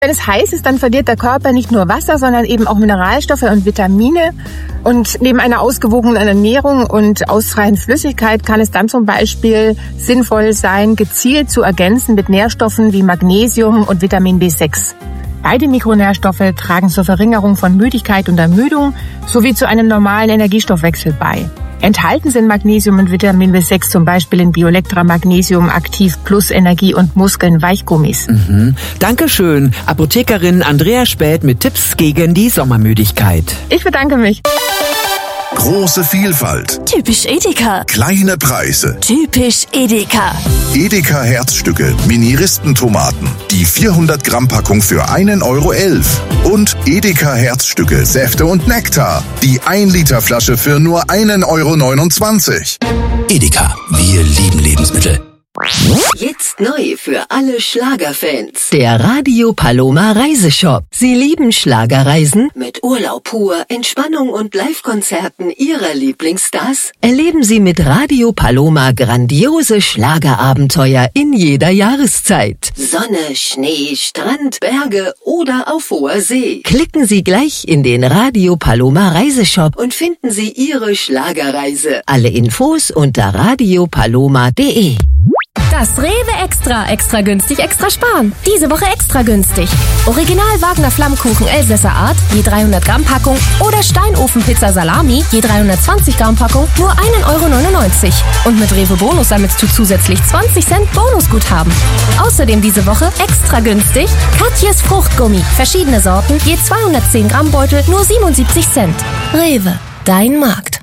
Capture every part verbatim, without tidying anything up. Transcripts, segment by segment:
Wenn es heiß ist, dann verliert der Körper nicht nur Wasser, sondern eben auch Mineralstoffe und Vitamine. Und neben einer ausgewogenen Ernährung und ausreichend Flüssigkeit kann es dann zum Beispiel sinnvoll sein, gezielt zu ergänzen mit Nährstoffen wie Magnesium und Vitamin B sechs. Beide Mikronährstoffe tragen zur Verringerung von Müdigkeit und Ermüdung sowie zu einem normalen Energiestoffwechsel bei. Enthalten sind Magnesium und Vitamin B sechs zum Beispiel in Biolectra Magnesium Aktiv Plus Energie und Muskeln Weichgummis. Mhm. Dankeschön, Apothekerin Andrea Späth mit Tipps gegen die Sommermüdigkeit. Ich bedanke mich. Große Vielfalt. Typisch Edeka. Kleine Preise. Typisch Edeka. Edeka Herzstücke, Mini-Ristentomaten. Die vierhundert Gramm Packung für einen Euro elf. Und Edeka Herzstücke, Säfte und Nektar. Die ein Liter Flasche für nur einen Euro neunundzwanzig. Edeka, wir lieben Lebensmittel. Jetzt neu für alle Schlagerfans. Der Radio Paloma Reiseshop. Sie lieben Schlagerreisen? Mit Urlaub pur, Entspannung und Live-Konzerten Ihrer Lieblingsstars? Erleben Sie mit Radio Paloma grandiose Schlagerabenteuer in jeder Jahreszeit. Sonne, Schnee, Strand, Berge oder auf hoher See. Klicken Sie gleich in den Radio Paloma Reiseshop und finden Sie Ihre Schlagerreise. Alle Infos unter radio paloma punkt de. Das Rewe Extra. Extra günstig, extra sparen. Diese Woche extra günstig. Original Wagner Flammkuchen Elsässer Art, je dreihundert Gramm Packung. Oder Steinofenpizza Salami, je dreihundertzwanzig Gramm Packung, nur einen Euro neunundneunzig. Und mit Rewe Bonus sammelst du zusätzlich zwanzig Cent Bonusguthaben. Außerdem diese Woche extra günstig Katjes Fruchtgummi. Verschiedene Sorten, je zweihundertzehn Gramm Beutel, nur siebenundsiebzig Cent. Rewe, dein Markt.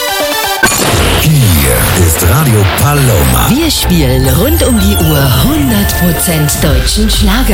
Hier ist Radio Paloma. Wir spielen rund um die Uhr hundert Prozent deutschen Schlager.